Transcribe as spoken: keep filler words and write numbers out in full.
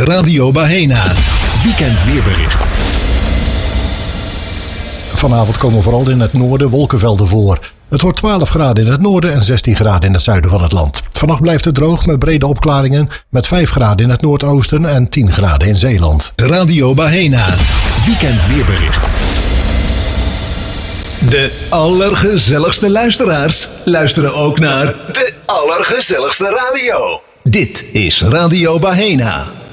Radio Bahena. Weekend weerbericht. Vanavond komen vooral in het noorden wolkenvelden voor. Het wordt twaalf graden in het noorden en zestien graden in het zuiden van het land. Vannacht blijft het droog met brede opklaringen met vijf graden in het noordoosten en tien graden in Zeeland. Radio Bahena. Weekend weerbericht. De allergezelligste luisteraars luisteren ook naar de allergezelligste radio. Dit is Radio Bahena.